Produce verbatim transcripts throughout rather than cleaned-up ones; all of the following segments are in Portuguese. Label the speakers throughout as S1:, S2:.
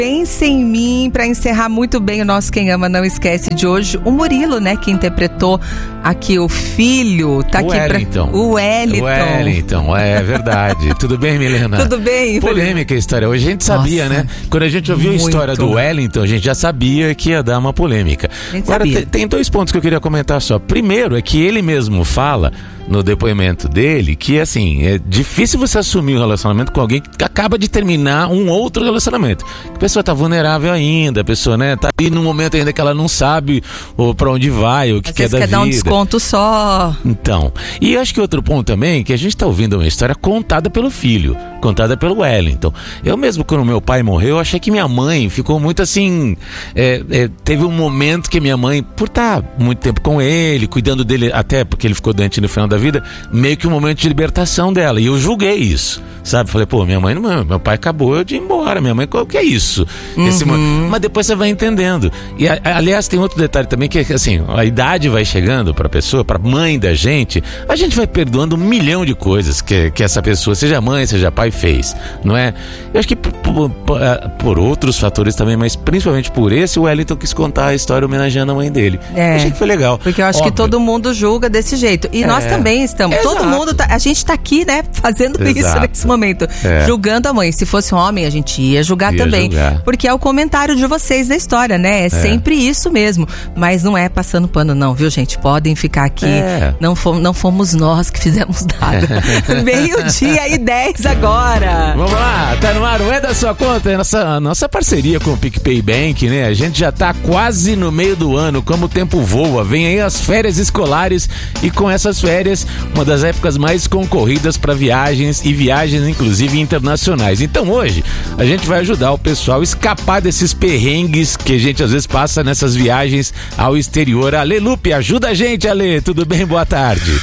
S1: Pense em Mim, para encerrar muito bem o nosso Quem Ama Não Esquece de hoje. O Murilo, né, que interpretou aqui o filho, tá
S2: o
S1: aqui
S2: Wellington.
S1: Pra... O Wellington.
S2: O Wellington, é verdade. Tudo bem, Milena?
S1: Tudo bem.
S2: Polêmica a história. Hoje a gente sabia, Nossa, né? Quando a gente ouviu muito. a história do Wellington, a gente já sabia que ia dar uma polêmica. Agora, tem, tem dois pontos que eu queria comentar só. Primeiro é que ele mesmo fala no depoimento dele que, assim, é difícil você assumir um relacionamento com alguém que acaba de terminar um outro relacionamento. A pessoa tá vulnerável ainda, a pessoa, né, tá ali num momento ainda que ela não sabe ou pra onde vai, o que
S1: Às
S2: quer
S1: vezes
S2: da
S1: quer
S2: vida.
S1: dar um desconto só.
S2: Então, e acho que outro ponto também, que a gente tá ouvindo uma história contada pelo filho, contada pelo Wellington. Eu mesmo, quando meu pai morreu, eu achei que minha mãe ficou muito assim, é, é, teve um momento que minha mãe, por estar muito tempo com ele, cuidando dele, até porque ele ficou doente no final da vida, meio que um momento de libertação dela, e eu julguei isso, sabe? Falei, pô, minha mãe, não, meu pai acabou de ir embora, minha mãe, qual que é isso?
S1: Uhum.
S2: Esse, mas depois você vai entendendo. E aliás, tem outro detalhe também, que assim, a idade vai chegando pra pessoa, pra mãe da gente, a gente vai perdoando um milhão de coisas que, que essa pessoa, seja mãe, seja pai, fez, não é? Eu acho que por, por, por outros fatores também, mas principalmente por esse, o Wellington quis contar a história homenageando a mãe dele.
S1: É,
S2: eu achei que foi legal.
S1: Porque eu acho
S2: Óbvio.
S1: que todo mundo julga desse jeito. E é. nós também estamos.
S2: Exato.
S1: Todo mundo tá, a gente tá aqui, né, fazendo
S2: Exato.
S1: isso nesse momento.
S2: É.
S1: Julgando a mãe. Se fosse um homem, a gente ia julgar
S2: ia
S1: também.
S2: Julgar.
S1: Porque é o comentário de vocês da história, né? É, é sempre isso mesmo. Mas não é passando pano, não, viu, gente? Podem ficar aqui. É. Não, fomos, não fomos nós que fizemos nada. É. Meio-dia e dez agora.
S2: Vamos lá, tá no ar, o É da Sua Conta, é nossa, nossa parceria com o PicPay Bank, né? A gente já tá quase no meio do ano, como o tempo voa, vem aí as férias escolares e com essas férias, uma das épocas mais concorridas para viagens e viagens inclusive internacionais. Então hoje, a gente vai ajudar o pessoal a escapar desses perrengues que a gente às vezes passa nessas viagens ao exterior. Ale Lupe, ajuda a gente, Ale, tudo bem? Boa tarde.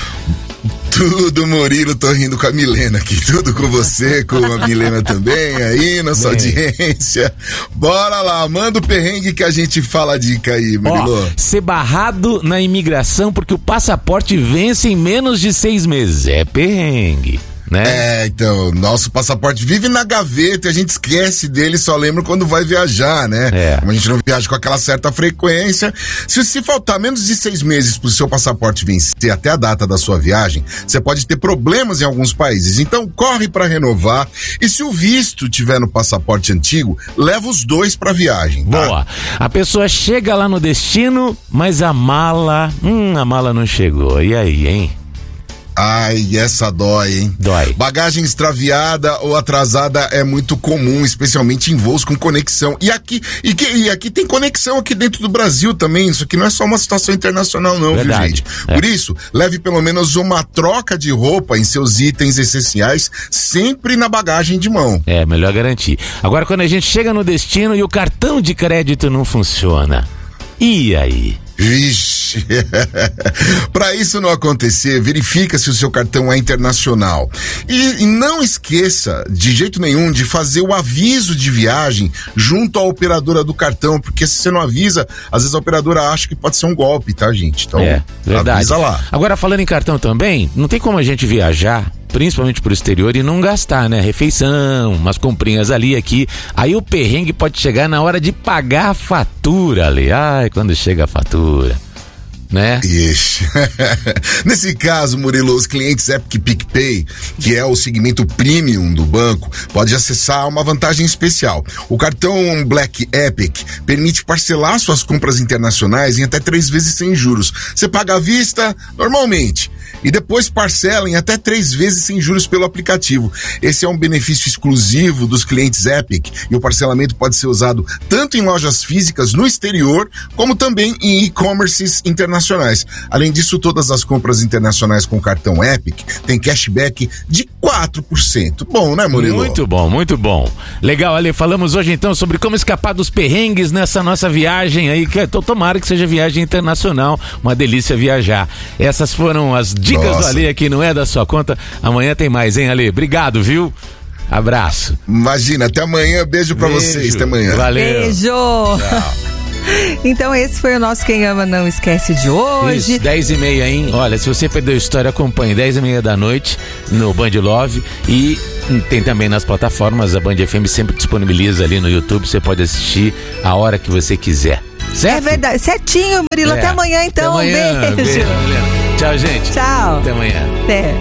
S3: Tudo, Murilo, tô rindo com a Milena aqui, tudo com você, com a Milena também, aí, nossa Bem. audiência. Bora lá, manda o perrengue que a gente fala a dica aí, Murilo.
S2: Ó, ser barrado na imigração porque o passaporte vence em menos de seis meses, é perrengue. Né?
S3: É, então, nosso passaporte vive na gaveta e a gente esquece dele, só lembra quando vai viajar, né?
S2: É.
S3: Como a gente não viaja com aquela certa frequência, se, se faltar menos de seis meses pro seu passaporte vencer até a data da sua viagem, você pode ter problemas em alguns países, então corre para renovar, e se o visto tiver no passaporte antigo, leva os dois pra viagem, tá?
S2: Boa, a pessoa chega lá no destino, mas a mala, hum, a mala não chegou, e aí, hein?
S3: Ai, essa dói, hein?
S2: Dói.
S3: Bagagem extraviada ou atrasada é muito comum, especialmente em voos com conexão. E aqui, e, que, e aqui tem conexão aqui dentro do Brasil também. Isso aqui não é só uma situação internacional, não,
S2: Verdade.
S3: viu, gente? É. Por isso, leve pelo menos uma troca de roupa em seus itens essenciais, sempre na bagagem de mão.
S2: É, melhor garantir. Agora, quando a gente chega no destino e o cartão de crédito não funciona, e aí?
S3: Vixe, para isso não acontecer, verifica se o seu cartão é internacional e, e não esqueça de jeito nenhum de fazer o aviso de viagem junto à operadora do cartão, porque se você não avisa, às vezes a operadora acha que pode ser um golpe, tá, gente? Então,
S2: é, verdade.
S3: Avisa lá.
S2: Agora, falando em cartão também, não tem como a gente viajar, principalmente pro exterior, e não gastar, né? Refeição, umas comprinhas ali, aqui. Aí o perrengue pode chegar na hora de pagar a fatura ali. Ai, quando chega a fatura, né?
S3: Ixi. Nesse caso, Murilo, os clientes Epic PicPay, que é o segmento premium do banco, pode acessar uma vantagem especial. O cartão Black Epic permite parcelar suas compras internacionais em até três vezes sem juros. Você paga à vista normalmente e depois parcela em até três vezes sem juros pelo aplicativo. Esse é um benefício exclusivo dos clientes Epic e o parcelamento pode ser usado tanto em lojas físicas no exterior, como também em e-commerces internacionais. Além disso, todas as compras internacionais com cartão Epic têm cashback de quatro por cento. Bom, né, Murilo?
S2: Muito bom, muito bom. Legal, Ale, falamos hoje então sobre como escapar dos perrengues nessa nossa viagem aí, que tomara que seja viagem internacional, uma delícia viajar. Essas foram as dicas Nossa. do Ale aqui, não é da sua conta. Amanhã tem mais, hein, Ale? Obrigado, viu? Abraço.
S3: Imagina, até amanhã, beijo pra
S2: beijo.
S3: vocês, até amanhã.
S2: Valeu.
S1: Beijo.
S3: Tchau.
S1: Então esse foi o nosso Quem Ama Não Esquece de hoje.
S2: Isso, dez e meia, hein? Olha, se você perdeu a história, acompanhe dez e meia da noite no Band Love e tem também nas plataformas, a Band F M sempre disponibiliza ali no YouTube, você pode assistir a hora que você quiser. Certo?
S1: É verdade, certinho, Murilo. É. Até amanhã então.
S2: Até amanhã.
S1: Um beijo.
S2: beijo. Tchau, gente.
S1: Tchau.
S2: Até amanhã.
S1: Até.